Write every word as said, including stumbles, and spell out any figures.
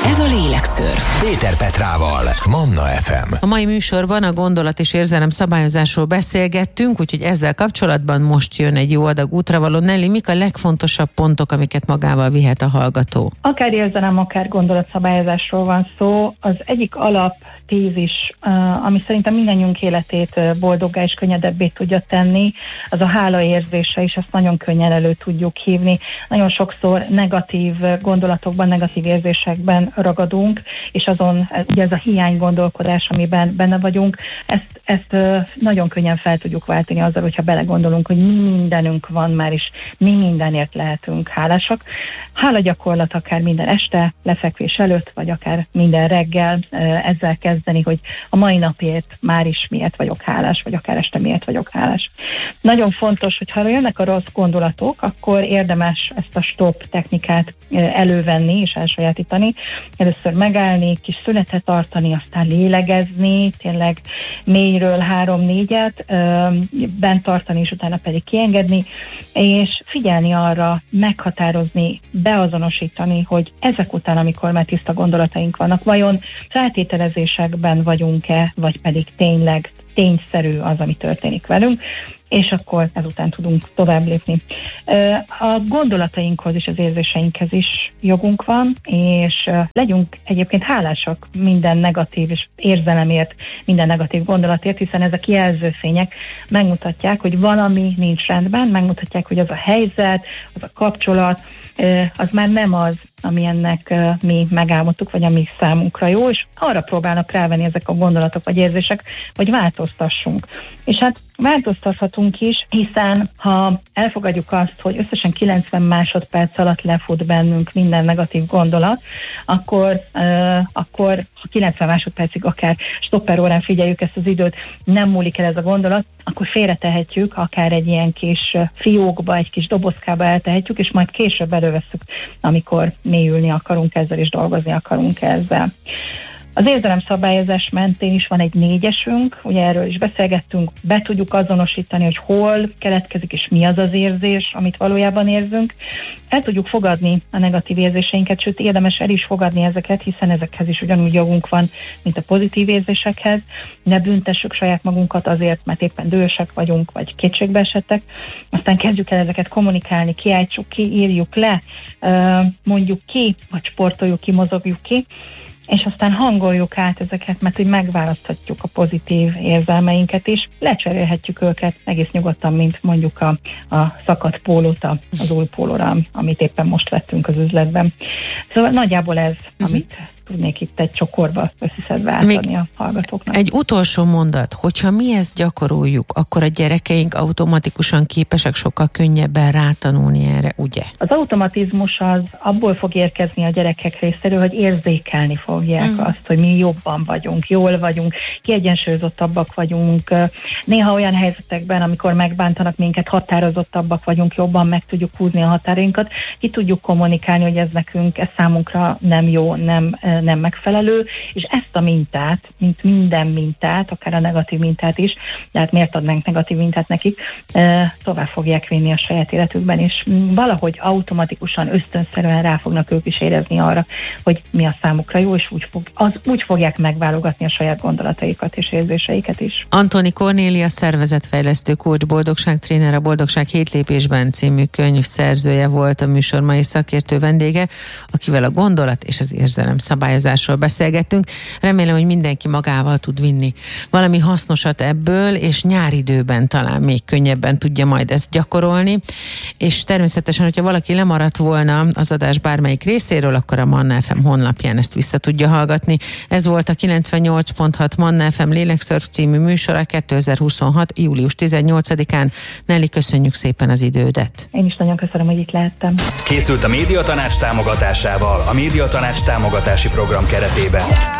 Ez a Lélekszörf. Péter Petrával, Manna ef em. A mai műsorban a gondolat és érzelem szabályozásról beszélgettünk, úgyhogy ezzel kapcsolatban most jön egy jó adag útravaló. Nelly, mik a legfontosabb pontok, amiket magával vihet a hallgató? Akár érzelem, akár gondolatszabályozásról van szó. Az egyik alaptézis, ami szerintem mindannyiunk életét boldoggá és könnyedebbé tudja tenni, az a hála érzése, és ezt nagyon könnyen elő tudjuk hívni. Nagyon sokszor negatív gondolatokban, negatív érzésekben ragadunk, és azon ugye ez a hiány gondolkodás, amiben benne vagyunk, ezt, ezt nagyon könnyen fel tudjuk váltani azzal, hogyha belegondolunk, hogy mi mindenünk van már, és mi mindenért lehetünk hálásak. Hála gyakorlat akár minden este, lefekvés előtt, vagy akár minden reggel ezzel kezdeni, hogy a mai napért már is miért vagyok hálás, vagy akár este miért vagyok hálás. Nagyon fontos, hogy ha jönnek a rossz gondolatok, akkor érdemes ezt a stop technikát elővenni és elsajátítani. Először megállni, kis szünetet tartani, aztán lélegezni, tényleg mélyről három-négyet, bent tartani, és utána pedig kiengedni, és figyelni arra, meghatározni, beazonosítani, hogy ezek után, amikor már tiszta gondolataink vannak, vajon feltételezésekben vagyunk-e, vagy pedig tényleg tényszerű az, ami történik velünk, és akkor ezután tudunk tovább lépni. A gondolatainkhoz és az érzéseinkhez is jogunk van, és legyünk egyébként hálásak minden negatív és érzelemért, minden negatív gondolatért, hiszen ezek jelzőfények megmutatják, hogy valami nincs rendben, megmutatják, hogy az a helyzet, az a kapcsolat, az már nem az, ami ennek mi megálmodtuk, vagy ami számunkra jó, és arra próbálnak rávenni ezek a gondolatok vagy érzések, hogy változtassunk. És hát változtathatunk is, hiszen ha elfogadjuk azt, hogy összesen kilencven másodperc alatt lefut bennünk minden negatív gondolat, akkor, uh, akkor ha kilencven másodpercig akár stopper órán figyeljük ezt az időt, nem múlik el ez a gondolat, akkor félretehetjük, akár egy ilyen kis fiókba, egy kis dobozkába eltehetjük, és majd később elővesszük, amikor mélyülni akarunk ezzel, és dolgozni akarunk ezzel. Az érzelemszabályozás mentén is van egy négyesünk, ugye erről is beszélgettünk, be tudjuk azonosítani, hogy hol keletkezik, és mi az az érzés, amit valójában érzünk. El tudjuk fogadni a negatív érzéseinket, sőt érdemes el is fogadni ezeket, hiszen ezekhez is ugyanúgy jogunk van, mint a pozitív érzésekhez. Ne büntessük saját magunkat azért, mert éppen dühösek vagyunk, vagy kétségbe esettek. Aztán kezdjük el ezeket kommunikálni, kiáltsuk ki, írjuk le, mondjuk ki, vagy sportoljuk ki, mozogjuk ki, és aztán hangoljuk át ezeket, mert úgy megválaszthatjuk a pozitív érzelmeinket is, lecserélhetjük őket egész nyugodtan, mint mondjuk a, a szakadt pólót az új pólóra, amit éppen most vettünk az üzletben. Szóval nagyjából ez, uh-huh. amit tudnék itt egy csokorba összeszedve átadni a hallgatóknak. Egy utolsó mondat, hogyha mi ezt gyakoroljuk, akkor a gyerekeink automatikusan képesek sokkal könnyebben rátanulni erre, ugye? Az automatizmus az abból fog érkezni a gyerekek részéről, hogy érzékelni fogják uh-huh. azt, hogy mi jobban vagyunk, jól vagyunk, kiegyensúlyozottabbak vagyunk. Néha olyan helyzetekben, amikor megbántanak minket, határozottabbak vagyunk, jobban meg tudjuk húzni a határainkat, ki tudjuk kommunikálni, hogy ez nekünk, ez számunkra nem jó, nem nem megfelelő, és ezt a mintát, mint minden mintát, akár a negatív mintát is, de hát miért adnánk negatív mintát nekik, tovább fogják vinni a saját életükben, és valahogy automatikusan, ösztönszerűen rá fognak ők is érezni arra, hogy mi a számukra jó, és úgy, fog, az, úgy fogják megválogatni a saját gondolataikat és érzéseiket is. Antoni Kornélia, szervezetfejlesztő coach, boldogságtréner, a Boldogság hét lépésben című könyv szerzője volt a műsor mai szakértő vendége, akivel a gondolat és az érzelem szabályozásról beszélgettünk. Remélem, hogy mindenki magával tud vinni valami hasznosat ebből, és nyáridőben talán még könnyebben tudja majd ezt gyakorolni. És természetesen, hogyha valaki lemaradt volna az adás bármelyik részéről, akkor a Manna ef em honlapján ezt vissza tudja hallgatni. Ez volt a kilencvennyolc pont hat Manna ef em Lélekszörf című műsora kétezer-huszonhat. július tizennyolcadikán. Nelly, köszönjük szépen az idődet. Én is nagyon köszönöm, hogy itt lehettem. Készült a Médiatanács támogatásával, a Médiatanács támogatási program keretében.